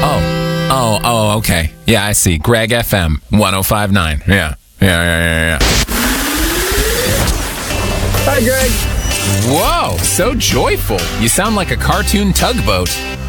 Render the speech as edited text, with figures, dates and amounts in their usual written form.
Oh, okay. Yeah, I see. Greg FM 105.9. Yeah. Hi, Greg. Whoa, so joyful. You sound like a cartoon tugboat.